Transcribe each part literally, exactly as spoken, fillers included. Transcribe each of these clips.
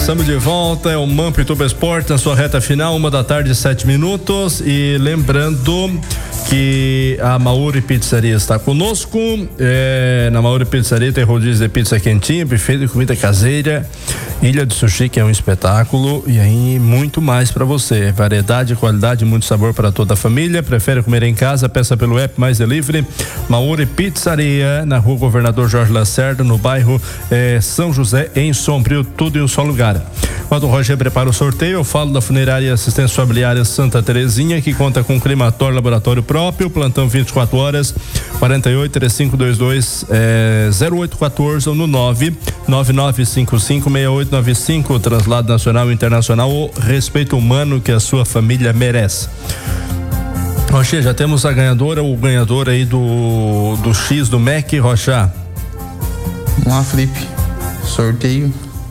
Estamos de volta, é o Mamp Tuba Esporte na sua reta final, uma da tarde, sete minutos. E lembrando que a Mauri Pizzaria está conosco. É, na Mauri Pizzaria tem rodízio de pizza quentinha, buffet de comida caseira, ilha de sushi, que é um espetáculo, e aí muito mais para você. Variedade, qualidade, muito sabor para toda a família. Prefere comer em casa? Peça pelo app Mais Delivery. Mauri Pizzaria, na rua Governador Jorge Lacerda, no bairro é, São José, em Sombrio, tudo em um só lugar. Quando o Roger prepara o sorteio, eu falo da Funerária e Assistência Familiar Santa Terezinha, que conta com crematório, laboratório próprio, plantão vinte e quatro horas, quarenta e oito, trinta e cinco, vinte e dois, é, zero oito um quatro ou no nove nove nove cinco cinco, seis oito nove cinco, translado nacional e internacional, o respeito humano que a sua família merece. Rocher, já temos a ganhadora, o ganhador aí do, do X do Mac, Rocha. Vamos lá, Felipe. Sorteio.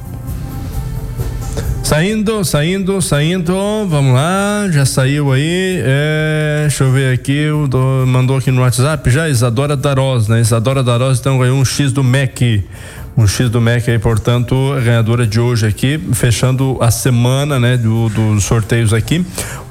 Saindo, saindo, saindo, vamos lá, já saiu aí, é, deixa eu ver aqui, o do, mandou aqui no WhatsApp já, Isadora Daroz, né? Isadora Daroz então ganhou um X do Mac, um X do Mac aí, portanto, a ganhadora de hoje aqui, fechando a semana, né, do, dos sorteios aqui.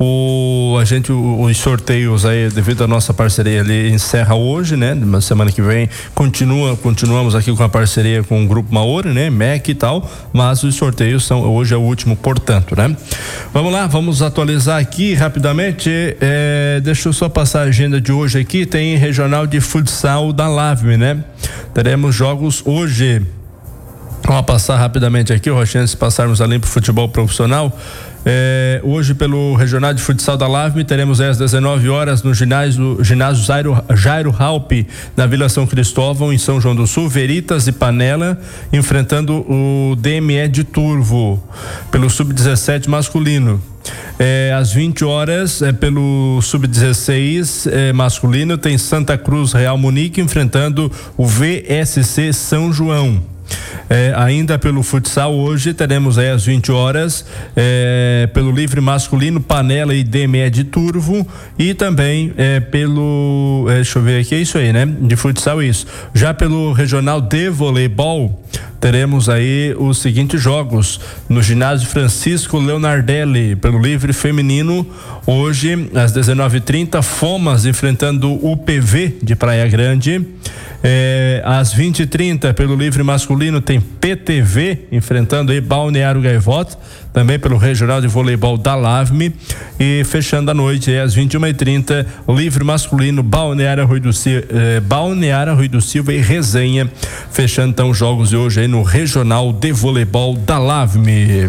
O, a gente, o, os sorteios aí, devido à nossa parceria ali, encerra hoje, né? Na semana que vem, continua, continuamos aqui com a parceria com o Grupo Mauri, né? Mac e tal, mas os sorteios são, hoje é o último, portanto, né? Vamos lá, vamos atualizar aqui rapidamente, é, deixa eu só passar a agenda de hoje aqui, tem regional de futsal da Lavme, né? Teremos jogos hoje. Vamos passar rapidamente aqui, o Rochense, se passarmos ali para o futebol profissional. É, hoje, pelo Regional de Futsal da Lavme, teremos às dezenove horas no ginásio, ginásio Jairo, Jairo Halpe, na Vila São Cristóvão, em São João do Sul, Veritas e Panela, enfrentando o D M E de Turvo, pelo sub dezessete masculino. É, às vinte horas, é, pelo sub dezesseis é, masculino, tem Santa Cruz Real Munique enfrentando o V S C São João. É, ainda pelo futsal, hoje teremos aí às vinte horas, é, pelo livre masculino, Panela e D M E de Turvo, e também é, pelo, é, deixa eu ver aqui, é isso aí, né? De futsal, isso. Já pelo regional de voleibol, teremos aí os seguintes jogos: no ginásio Francisco Leonardelli, pelo livre feminino, hoje às dezenove e trinta, Fomas enfrentando o P V de Praia Grande. É, às vinte e trinta, pelo livre masculino, tem P T V enfrentando aí Balneário Gaivota, também pelo regional de voleibol da Lavme. E fechando a noite, é, às vinte e uma e trinta, livre masculino, Balneário Rui do Silva, eh, Balneário Rui do Silva e Resenha, fechando então os jogos de hoje aí no regional de voleibol da Lavme.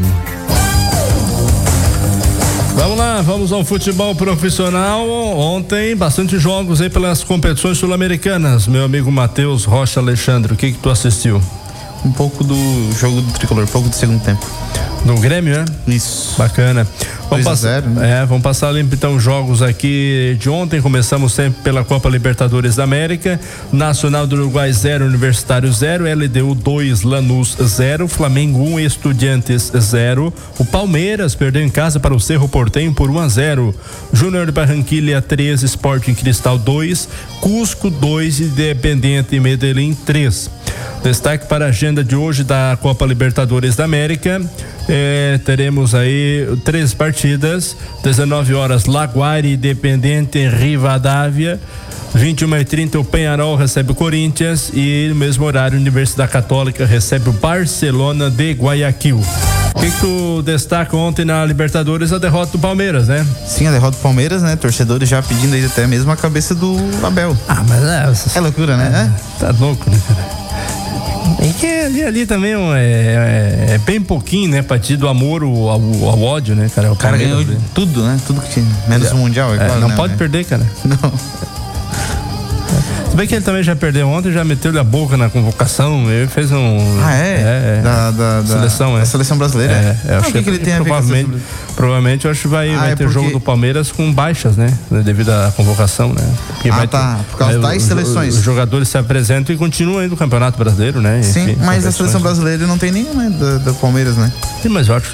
Vamos lá, vamos ao futebol profissional. Ontem, bastante jogos aí pelas competições sul-americanas. Meu amigo Matheus Rocha Alexandre, o que que tu assistiu? Um pouco do jogo do Tricolor, um pouco do segundo tempo. Do Grêmio, né? Isso. Bacana. Vamos dois a passar, zero, né? é, vamos passar limpo então os jogos aqui de ontem. Começamos sempre pela Copa Libertadores da América. Nacional do Uruguai zero, Universitário zero, L D U dois, Lanús zero, Flamengo um, Estudiantes zero. O Palmeiras perdeu em casa para o Cerro Porteño por um a zero. Júnior de Barranquilla três, Sporting Cristal dois, Cusco dois, Independiente Medellín três. Destaque para a agenda de hoje da Copa Libertadores da América. É, teremos aí três partidas: dezenove horas, Laguari, Independente, Rivadavia. vinte e uma e trinta, o Peñarol recebe o Corinthians. E no mesmo horário, a Universidade Católica recebe o Barcelona de Guayaquil. O que, que tu destaca ontem na Libertadores? A derrota do Palmeiras, né? Sim, a derrota do Palmeiras, né? Torcedores já pedindo aí até mesmo a cabeça do Abel. Ah, mas é. É loucura, né? É, tá louco, né, cara? E que ali, ali também é, é, é bem pouquinho, né? Partido do amor ao, ao, ao ódio, né, cara? O, o cara ganhou de tudo, né? Tudo que tinha. Menos o Mundial, é, é claro. Não né, pode né? perder, cara. Não. Se bem que ele também já perdeu ontem, já meteu-lhe a boca na convocação, ele fez um... Ah, é? é da, da, da seleção, da é. seleção brasileira? É, é. Ah, o que, que ele tem a ver com provavelmente, provavelmente, eu acho que vai, ah, vai é ter porque... jogo do Palmeiras com baixas, né? Devido à convocação, né? Porque ah, vai tá. ter, por causa é, das os, seleções. Os jogadores se apresentam e continuam aí no Campeonato Brasileiro, né? Sim, Enfim, mas a seleção brasileira não tem nenhuma, né? Da, da Palmeiras, né? Sim, mas eu acho